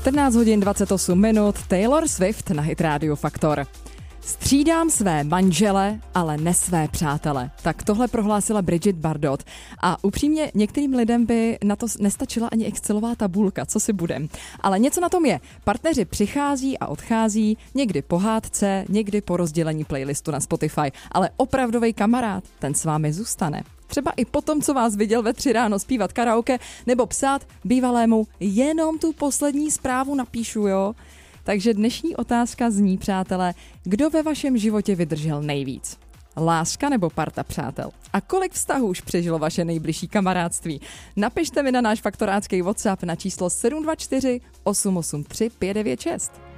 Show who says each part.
Speaker 1: 14 hodin 28 minut, Taylor Swift na Hit Radio Faktor. Střídám své manžele, ale ne své přátele. Tak tohle prohlásila Bridget Bardot. A upřímně některým lidem by na to nestačila ani Excelová tabulka, co si budem. Ale něco na tom je. Partneři přichází a odchází, někdy po hádce, někdy po rozdělení playlistu na Spotify. Ale opravdovej kamarád, ten s vámi zůstane. Třeba i potom, co vás viděl ve 3 ráno zpívat karaoke nebo psát bývalému jenom tu poslední zprávu napíšu, jo? Takže dnešní otázka zní, přátelé, kdo ve vašem životě vydržel nejvíc? Láska nebo parta přátel? A kolik vztahů už přežilo vaše nejbližší kamarádství? Napište mi na náš faktorácký WhatsApp na číslo 724 883 596.